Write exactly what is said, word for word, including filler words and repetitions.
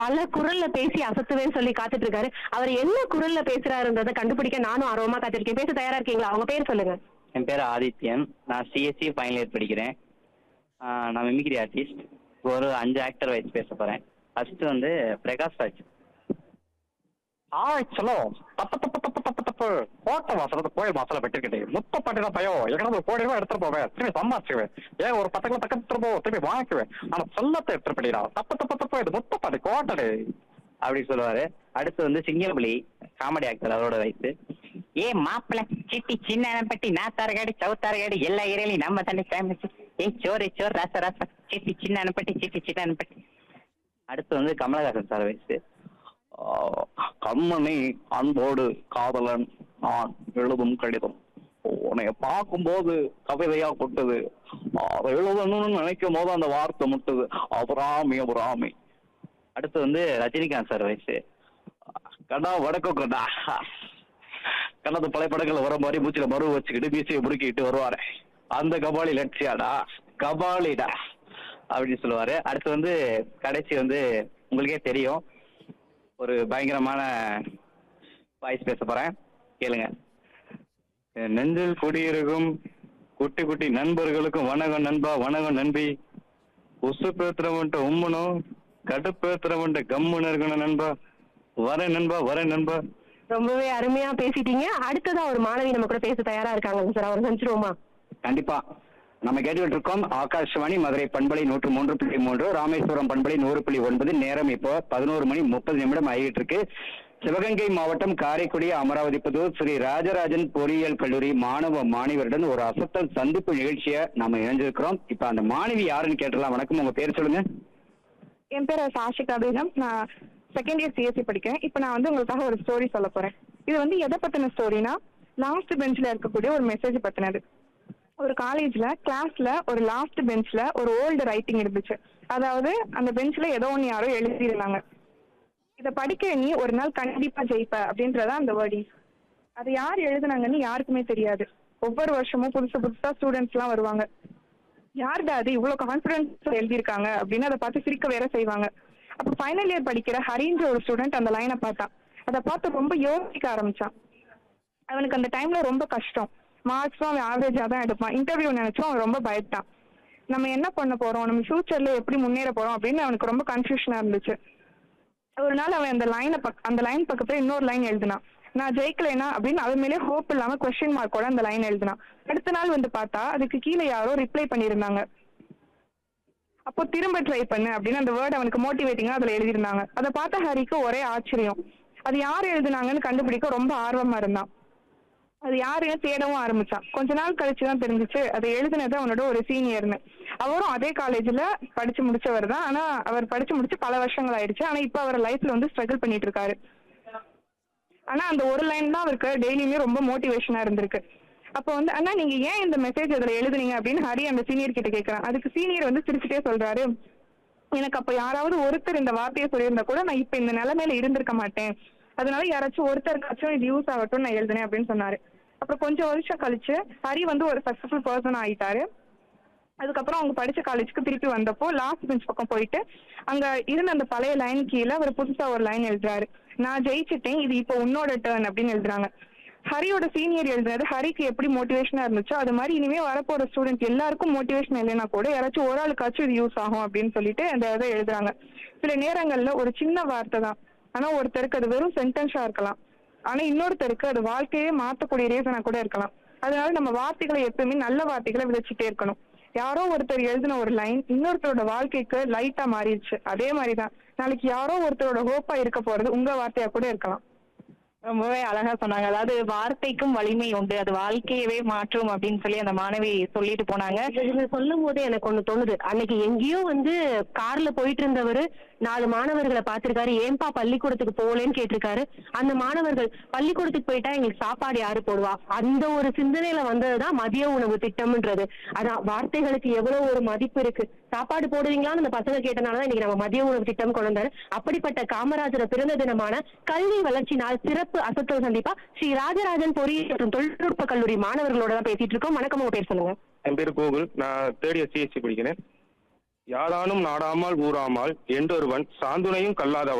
பல குரல்ல பேசி அசத்துவேன்னு சொல்லி காத்துட்டு இருக்காரு. அவர் என்ன குரல்ல பேசுறாருன்றத கண்டுபிடிக்க நானும் ஆர்வமா காத்திருக்கேன். பேச தயாரா இருக்கீங்களா? அவங்க பேர் சொல்லுங்க. என் பேர் ஆதித்யன். நான் சிஎஸ்சி ஃபைனல் இயர் படிக்கிறேன். ஆஹ் நான் மிமிக்ரி ஆர்டிஸ்ட். ஒரு அஞ்சு ஆக்டர் வச்சு பேச போறேன். ஃபர்ஸ்ட் வந்து பிரகாஷ் ராஜ். ஆய் சலோ தப்பு தப்பு தப்பு தப்பு தப்பு கோட்டை வாசல கோயில் வாசல வெட்டிக்கிட்டு முத்த பாட்டி தான் பயம் எங்கடா ஒரு கோடி ரூபாய் எடுத்துட்டு போவேன் திரும்பி சம்பாதிச்சுவேன் ஏன் ஒரு பத்து கிலோ பக்கத்து போ திரும்பி வாங்கிக்குவேன் ஆனா சொல்லத்தை எடுத்துட்டு போயிடா தப்பு தப்பு தப்பு இது முத்த பாட்டி கோட்டடு அப்படி சொல்லுவாரு. அடுத்து வந்து சிங்கம்புலி காமெடி ஆக்டர், அவரோட வயசு. ஏ மாப்பிள்ள சிட்டி சின்னப்பட்டி நாத்தாரகாடி சவுத்தாரகாடி எல்லா ஏரியாலையும் நம்ம தானே ஃபேமஸ். ஏ சோறு சோறு ரச ரச சிட்டி சின்னப்பட்டி சிட்டி சின்னப்பட்டி. அடுத்து வந்து கமலஹாசன் சார் வயசு. கண்மணி அன்போடு காதலன் நான் எழுதும் கடிதம் உன்னைய பார்க்கும்போது கவிதையா கொட்டுது அதை எழுதணும்னு நினைக்கும் போது அந்த வார்த்தை முட்டுது அபராமி அபராமி. அடுத்து வந்து ரஜினிகாந்த் சார் வயசு. கடா வடக்கு கடா கண்ணது பழைய படங்கள் வர மாதிரி மூச்சில மறு வச்சுக்கிட்டு மீசையை முறுக்கிட்டு வருவாரு அந்த கபாலி லட்சியாடா கபாலிடா அப்படின்னு சொல்லுவாரு. அடுத்து வந்து கடைசி வந்து உங்களுக்கே தெரியும், ஒரு பயங்கரமான வாய்ஸ் பேச போறேன், கேளுங்க. நெஞ்சில் குடியிருக்கும் குட்டி குட்டி நண்பர்களுக்கும் வணக்கம் நண்பா வணக்கம் நண்பி. உசு பேத்துறவன்ட்ட உம்மனும் கடுப்பேத்துறவன்ட்ட கம்முன்னு இருக்கணும் நண்பா. வரேன் நண்பா வரேன் நண்பா. ரொம்பவே அருமையா பேசிட்டீங்க. அடுத்ததா ஒரு மாணவி நம்ம கூட பேச தயாரா இருக்காங்க சார். அவர் சந்திச்சிருவோமா? கண்டிப்பா. நம்ம கேட்டுக்கிட்டு இருக்கோம் ஆகாஷ்வாணி மதுரை பண்பலை நூற்று மூன்று புள்ளி மூன்று, ராமேஸ்வரம் பண்பலை நூறு புள்ளி ஒன்பது. நேரம் இப்போ பதினோரு மணி முப்பது நிமிடம் ஆகிட்டு இருக்கு. சிவகங்கை மாவட்டம் காரைக்குடி அமராவதி புதூர் ஸ்ரீ ராஜராஜன் பொறியியல் கல்லூரி மாணவ மாணவருடன் ஒரு அசத்தல் சந்திப்பு நிகழ்ச்சியை நாம இணைஞ்சிருக்கிறோம். இப்ப அந்த மாணவி யாருன்னு கேட்டலாம். வணக்கம், உங்க பேர் சொல்லுங்க. என் பேர் சாஷிகா பேகம். நான் செகண்ட் இயர் சிஎஸ்சி படிக்கிறேன். இப்போ நான் வந்து உங்களுக்காக ஒரு ஸ்டோரி சொல்ல போறேன். இது வந்து எதை பத்தின ஸ்டோரினா, லாஸ்ட் பெஞ்ச்ல இருக்கக்கூடிய ஒரு மெசேஜ் பத்தினது. ஒரு காலேஜ்ல கிளாஸ்ல ஒரு லாஸ்ட் பெஞ்ச்ல ஒரு ஓல்டு ரைட்டிங் இருந்துச்சு. அதாவது அந்த பெஞ்ச்ல ஏதோ ஒன்று யாரோ எழுதியிருந்தாங்க. இதை படிக்க நீ ஒரு நாள் கண்டிப்பா ஜெயிப்ப அப்படின்றதா அந்த வேர்டிங். அது யார் எழுதுனாங்கன்னு யாருக்குமே தெரியாது. ஒவ்வொரு வருஷமும் புதுசு புதுசா ஸ்டூடெண்ட்ஸ் எல்லாம் வருவாங்க. யாருடா அது இவ்வளவு கான்பிடன்ஸ் எழுதியிருக்காங்க அப்படின்னு அதை பார்த்து சிரிக்க வேற செய்வாங்க. அப்ப ஃபைனல் இயர் படிக்கிற ஹரின்ற ஒரு ஸ்டூடெண்ட் அந்த லைனை பார்த்தான். அதை பார்த்து ரொம்ப யோசிக்க ஆரம்பிச்சான். அவனுக்கு அந்த டைம்ல ரொம்ப கஷ்டம். மார்க்ஸும் அவன் ஆவரேஜா தான் எடுப்பான். இன்டர்வியூ நினைச்சும் அவன் ரொம்ப பயப்பட்டான். நம்ம என்ன பண்ண போறோம், நம்ம ஃபியூச்சர்ல எப்படி முன்னேற போறோம் அப்படின்னு அவனுக்கு ரொம்ப கன்ஃபியூஷனா இருந்துச்சு. ஒரு நாள் அவன் அந்த லைனை பக் அந்த லைன் பக்கத்துல இன்னொரு லைன் எழுதினான். நான் ஜெயிக்கலைனா அப்படின்னு அவன் மேலே ஹோப் இல்லாம கொஸ்டின் மார்க்கோட அந்த லைன் எழுதினான். அடுத்த நாள் வந்து பார்த்தா அதுக்கு கீழே யாரோ ரிப்ளை பண்ணியிருந்தாங்க. அப்போ திரும்ப ட்ரை பண்ணு அப்படின்னு அந்த வேர்ட் அவனுக்கு மோட்டிவேட்டிங்கா அதுல எழுதியிருந்தாங்க. அதை பார்த்த ஹரிக்கு ஒரே ஆச்சரியம். அது யார் எழுதுனாங்கன்னு கண்டுபிடிக்க ரொம்ப ஆர்வமா இருந்தான். அது யாருன்னு தேடவும் ஆரம்பிச்சான். கொஞ்ச நாள் கழிச்சுதான் தெரிஞ்சிச்சு அதை எழுதினது அவனோட ஒரு சீனியர்னு. அவரும் அதே காலேஜ்ல படிச்சு முடிச்சவர் தான். ஆனா அவர் படிச்சு முடிச்சு பல வருஷங்கள் ஆயிடுச்சு. ஆனா இப்ப அவர் லைஃப்ல வந்து ஸ்ட்ரகிள் பண்ணிட்டு இருக்காரு. ஆனா அந்த ஒரு லைன் தான் அவருக்கு டெய்லியுமே ரொம்ப மோட்டிவேஷனா இருந்திருக்கு. அப்ப வந்து அண்ணா நீங்க ஏன் இந்த மெசேஜ் அதுல எழுதுனீங்க அப்படின்னு ஹரி அந்த சீனியர் கிட்ட கேட்கறான். அதுக்கு சீனியர் வந்து சிரிச்சுட்டே சொல்றாரு, எனக்கு அப்ப யாராவது ஒருத்தர் இந்த வார்த்தையை சொல்லியிருந்தா கூட நான் இப்ப இந்த நிலைமையில இருந்திருக்க மாட்டேன். அதனால யாராச்சும் ஒருத்தருக்காச்சும் இது யூஸ் ஆகட்டும் நான் எழுதுனேன் அப்படின்னு சொன்னாரு. அப்புறம் கொஞ்சம் வருஷம் கழிச்சு ஹரி வந்து ஒரு சக்சஸ்ஃபுல் பர்சன் ஆயிட்டாரு. அதுக்கப்புறம் அவங்க படிச்ச காலேஜுக்கு திருப்பி வந்தப்போ லாஸ்ட் பெஞ்ச் பக்கம் போயிட்டு அங்க இருந்த அந்த பழைய லைன் கீழே ஒரு புதுசா ஒரு லைன் எழுதுறாரு. நான் ஜெயிச்சிட்டேன், இது இப்போ உன்னோட டர்ன் அப்படின்னு எழுதுறாங்க. ஹரியோட சீனியர் எழுதுனது ஹரிக்கு எப்படி மோட்டிவேஷனா இருந்துச்சோ அது மாதிரி இனிமே வரப்போற ஸ்டூடெண்ட் எல்லாருக்கும் மோட்டிவேஷன் இல்லைன்னா கூட யாராச்சும் ஒரு ஆளுக்காச்சும் இது யூஸ் ஆகும் அப்படின்னு சொல்லிட்டு அந்த இதை எழுதுறாங்க. சில நேரங்கள்ல ஒரு சின்ன வார்த்தை தான், ஆனா ஒருத்தருக்கு அது வெறும் சென்டென்ஸா இருக்கலாம். ஆனா இன்னொருத்தருக்கு அது வாழ்க்கையே மாற்றக்கூடிய ரீசனா கூட இருக்கலாம். அதனால நம்ம வார்த்தைகளை எப்பவுமே நல்ல வார்த்தைகளை விதைச்சிட்டே இருக்கணும். யாரோ ஒருத்தர் எழுதின ஒரு லைன் இன்னொருத்தரோட வாழ்க்கைக்கு லைட்டா மாறிடுச்சு. அதே மாதிரிதான் நாளைக்கு யாரோ ஒருத்தரோட ஹோப்பா இருக்க போறது உங்க வார்த்தையா கூட இருக்கலாம். ரொம்பவே அழகா சொன்னாங்க. அதாவது வார்த்தைக்கும் வலிமை உண்டு, அது வாழ்க்கையவே மாற்றும் அப்படின்னு சொல்லி அந்த மாணவி சொல்லிட்டு போனாங்க. இது சொல்லும் போது எனக்கு ஒண்ணு தோணுது. அன்னைக்கு எங்கேயோ வந்து கார்ல போயிட்டு இருந்தவரு நாலு மாணவர்களை பார்த்திருக்காரு. ஏன்பா பள்ளிக்கூடத்துக்கு போகலன்னு கேட்டிருக்காரு. அந்த மாணவர்கள் பள்ளிக்கூடத்துக்கு போயிட்டா எங்களுக்கு சாப்பாடு யாரு போடுவா, அந்த ஒரு சிந்தனையில வந்ததுதான் மதிய உணவு திட்டம்ன்றது. அதான் வார்த்தைகளுக்கு எவ்வளவு ஒரு மதிப்பு இருக்கு. சாப்பாடு போடுவீங்களான்னு அந்த பசங்க கேட்டனாலதான் இன்னைக்கு நம்ம மதிய உணவு திட்டம் கொண்டு வந்தாரு. அப்படிப்பட்ட காமராஜர் பிறந்த தினமான கல்வி வளர்ச்சி நாள் சிறப்பு அசத்தல் சந்திப்பா ஸ்ரீ ராஜராஜன் பொறியியல் மற்றும் தொழில்நுட்ப கல்லூரி மாணவர்களோட தான் பேசிட்டு இருக்கோம். வணக்கம், உங்க பேர் சொல்லுங்க. என் பேர் கோகுல். நான் தேர்ட் இயர் சிஎஸ்சி படிக்கிறேன். யாதானும் நாடாமல் ஊறாமல் என்றொருவன் சாந்துணையும் கல்லாதவன்